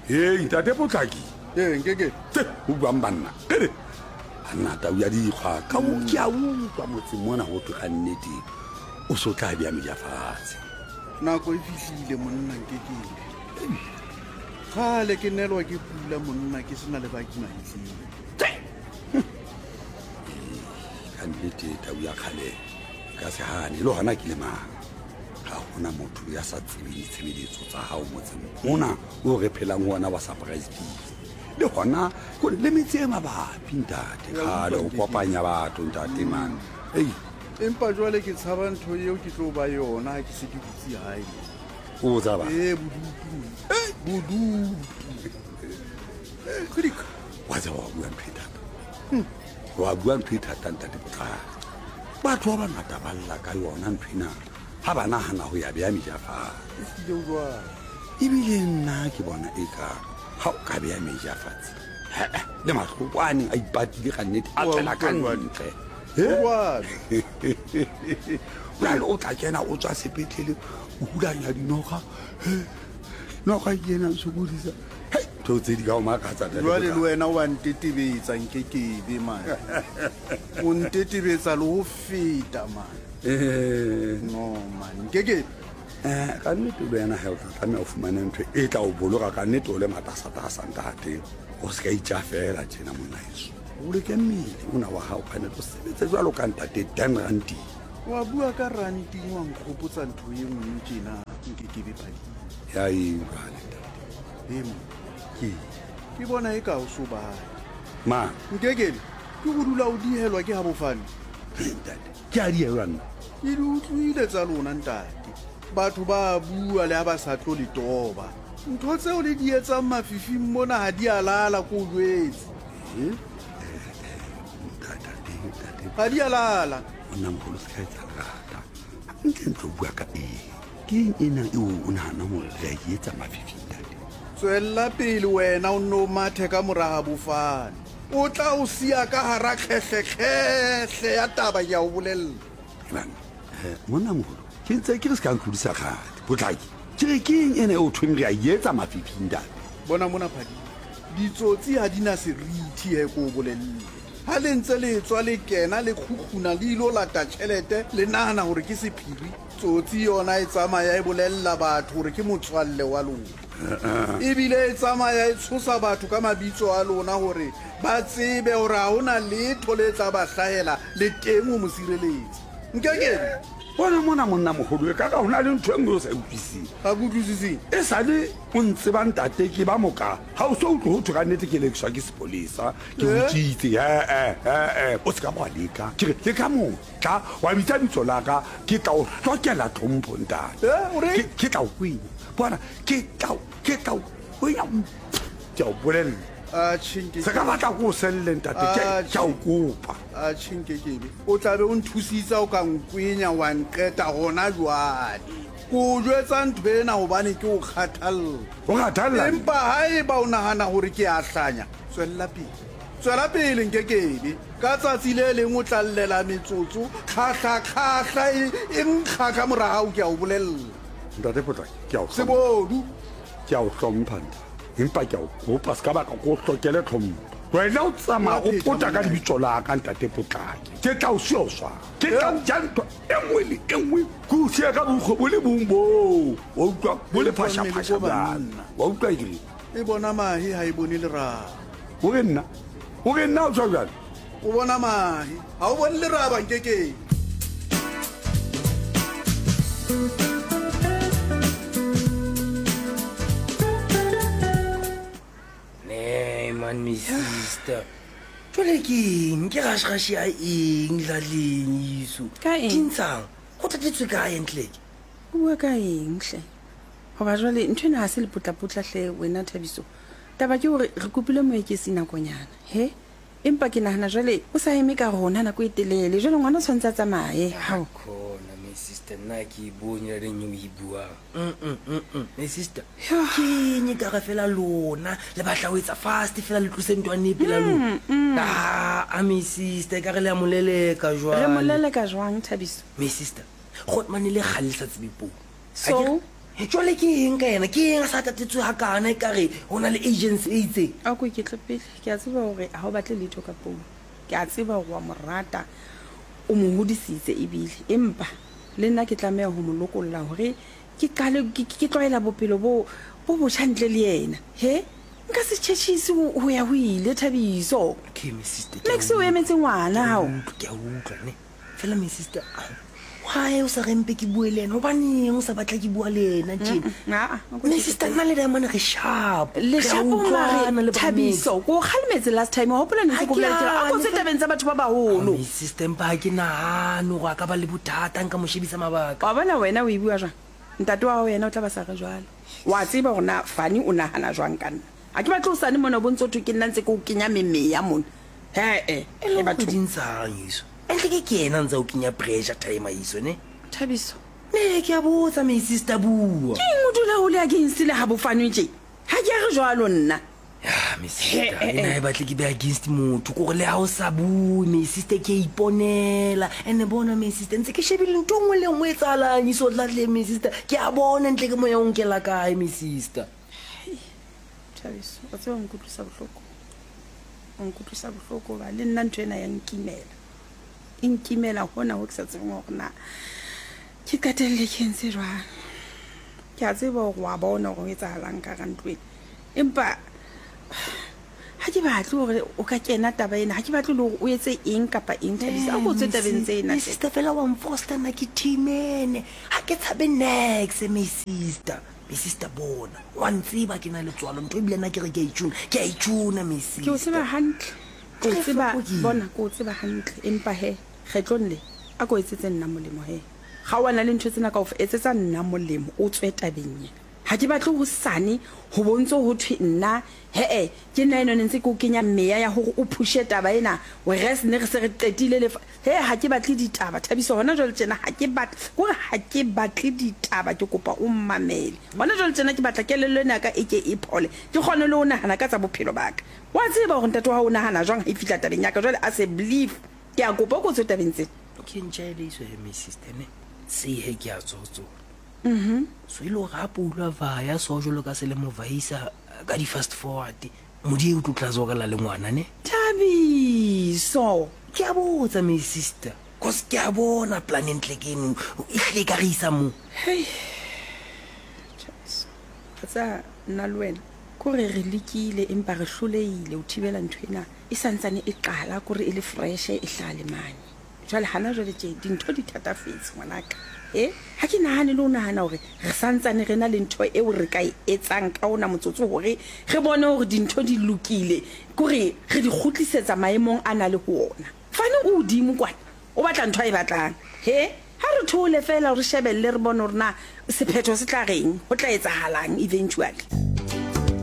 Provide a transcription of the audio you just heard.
ntate Potlaki nkeke o buang banna ere anna tau ya dikgwa ka mo ke a utlwa motseng mona go twe ka nnete o so tla bea meja fatshe nako e fihlile monna nkekele gale ke nelwa ke pula monna ke sena le baki mahitlile ka nnete tau ya kgale ka se gane le gona ke le mang ga gona motho ya sa tsebeng ditshebeletso tsa gago motseng mona o re phelang gona wa surprise peace le gona go le metse e mabapi ntate kgale go kopanya batho ntate man empa jwale ke tshaba ntho eo ke tlo ba yona ha ke se ke butsi hae o tsaba bodutu kudika wa tsaba wa bua ntho e thata wa bua ntho e thata ntate Potlaki batho ba bangata ba lla ka yona nthwena ha ba nagana go ya bea meja fatshe ebile nna ke bona e ka ga o ka bea meja fatshe le matlhokwane a ipatile ga nnete a tsena ka ntle jale o tla kena o tswa sepetlele o hulanya dinoga noga ke ena sokodisa ntho tse di ka o makatsa jwale le wena wa ntetebetsa nkekebe man o ntetebetsa le go feta man no man nkekebe ka nnete le wena ga o tla tlamea o fumane ntho e tla o bologa ka nnete o le matasatasantate o se ka itša fela tjena monaeso o leke mmele ona wa gago kganete o sebetse jalo ka ntate 10 randing wa bua ka ranting wa nkgopotsa ntho e nngwe tjena nkekebe phadi ya jale ke bona e ka o so bae ma nkekebe ke go dula o dihelwa ke gabofane ntate ke a dielwa nna ke di utlwile tsa lona ntate batho ba bua le ha ba sa tlo le toba ntho tseo le di etsang mafifing mona ha di alala ko jwetse ga di alala ona mogolo se ka etsa rata ntle ntlo bua ka ke eng ena eo o nagana gore re a e etsa mafifing tate tswella pele wena o nne o mathe ka moraga bofane o tla o sia ka gara kgetlekgetlhe ya taba ke a o bolelela ebana monna mogolo ke ntse ke re se ka ntlodisa kgate Potlaki ke re ke eng ena eo thweng re a e etsa mafifing tate bona mona phadi ditsotsi ha di na serithi he ko o bolelele ha le ntse le tswa le kena le kgukguna le ilo lata tšhelete le nagana gore ke sephiri tsotsi yona e tsamaya e bolelela batho gore ke motswalle wa lona ebile e tsamaya e tshosa batho ka mabitso a lona gore ba tsebe gore ga go na letho le tla ba tlhaela le teng o mo sireletsa nkekebe bona mona monna mogolo e ka ka gona le ntho e nngwe o sa utlwiseng ga ke utlwisiseng e sale o ntse ba ntate ke ba moka ga o so utlwe go thwe ka nnete ke lekiswa ke sepolesa ke utsitse o se ka boa leka kere le ka motla wa bitsa bitso laka ke tla o tlokela tlhompho ntate ke tla o kwenya bona ke tla o kwenya ke a o bolelela se ka batla ko o selleng tate ke a o kopa a tshinkekebe o tlabe o nthusitsa o ka nkwenya wa nqeta gona jwale ko jwetsa ntho ena gobane ke o kgathalela empa ga e ba o nagana gore ke a tlanya tswela pele nkekebe ka tsatsi le leng o tla llela metsotso kgatlha e nkga ka moragao ke a o bolelela ntate Potlaki ke a o sebodu ke a o tlhompha empa ke a o kopa se ka baka ko o tlokele tlhompho wena o tsamaya o pota ka lebitso la ka ntate Potlaki ke tla o sia o swara ke tla o ja ntho e nngwe le e nngwe ke o sia ka bokgo bo le bong boo wa utlwa bo le phashaphasha bana wa utlwa eng e bona mahe ha e bone leraba o re nna o tswa jwale o bona mahe ha o bone leraba nkekeng man me sister jole ke eng ke gashigashi ya eng dlaleng iso ka eng dintshang go tlatetswe ka entleke o bua ka eng hle goba jwale ntho ena ga se lepotlapotlahle wena Thabiso taba ke gore re kopile moekesi nakonyana he empa ke nagana jwale o sa eme ka rona nako e telele jwale ngwana o tshwanetse a tsamaye gao khona me sister nna ke bone re nyo e buang me sister ke nye ka ga fela lona le batla o etsa fast fela le tlose ntwane pela lona me sister ka re le amoleleka jwa re moleleka jwang Thabiso me sister go mane le khalisa tsebe po so jwale ke eng ka ena ke eng a sa tatetswe ga kana e kare go na le agency e itseng a ko ke tlopele ke a tseba gore ga o batle letho ka poulo ke a tseba gore wa morata o mo hodisitse ebile empa le nna ke tlameya go mo lokolola gore ke tlwaela bophelo bo botšha ntle le ena he nka se tšhetšhise go ya go ile Thabiso okay my sister max o emetse ngwana gao ke a utlwa ne fela my sister why o sa rempe ke bue le ena gobaneng o sa batla ke bua le ena tjena my sister nna le diamane re sharp leshapo Thabiso ko kgalemetse last time wa hopola ntse go bolela a go se tabeng tsa batho ba baholo my sister mpa ke nahane go ka ba le bothata nka mo shebisa mabaka wa bona wena o e bua jwang ntate wa wena o tla ba sa re jwalo wa tseba gona fani o nagana jwang ka nna a ke batlo sane mona bontse o ke nna ntse ke o kenya memeya mona e batho dintsang iso entle ke ena ntse o kenya pressure time iso ne Thabiso ne ke a botsa my sister bua ke eng o dula o le against le ga bofanwe tje ga ke a re jwalo nna my sister ena e batle ke be against motho gore le ha o sa bue my sister ke iponela ene bona my sister ntse ke shebile ntho ngwe le ngwe e tsalang iso tlatle my sister ke a bona ntle ke moya o nkela kae my sister Thabiso o tseba nkutlwisa bohloko ba le nna ntho ena ya nkimela hona ho ke sa tsebeng gore na ke qetelle ke ntse jwang ke a tseba gore wa bona gore o etsahalang ka rantlweng empa ha ke batle gore o ka kena taba ena ha ke batle le gore o etse eng kapa eng Thabiso a go tse tabeng tsena sister fela wa mfoster na ke teamene ha ke tshabe next my sister bona wa ntsiba ke na le tswalo ntho ebile nna ke re ke a itšuna my sister ke o tseba hantle ko tseba bona ko tseba hantle empa he kgetlong le a ko etsetse nna molemo he ga wana le ntho tsena ka o etsetsa nna molemo o tswe tabeng ye ha ke batle go sane go bontse go thwe nna ke nna eno ntse ke o kenya meya ya gore o pushe taba ena we rest ne re se re qetile le ha ke batle ditaba Thabiso hona jwale tsena ha ke batle ditaba ke kopa o mmamele hona jwale tsena ke batla kelello ena ka eke e phole ke kgone le o nahana ka tsa bophelo baka wa tseba gore ntate wa o nahana jwang ha e fitla tabeng ya ka jwale a se believe ke a kopa go tswe tabeng tsena okay ntjele iso he my sister ne se he ke a tsotso so ile ga pula vaya so jolo ka se le movaisa ka di fast forward modi o tlotla zo ka la le ngwana ne Thabiso ke a botsa my sister cause ke a bona plan entle ke eno e hle ka re isa mo Thabiso tsa nna le wena kore re lekile empa re hloleile o thibela nthwena e santsane e qala kore e le fresh e hlale mane jwale hana jwale tje dintho di thatafetse ngwanaka ha ke nahane le o nahana gore re santsane re na le ntho eo re ka e etsang ka ona motsotso gore re bone gore dintho di lokile kore re di khutlisetsa maemong a na le ho ona fane o dimo kwana o batla ntho e batlang ha re thole fela re shebelle re bone gore na sephetho se tla reng ho tla etsahalang eventually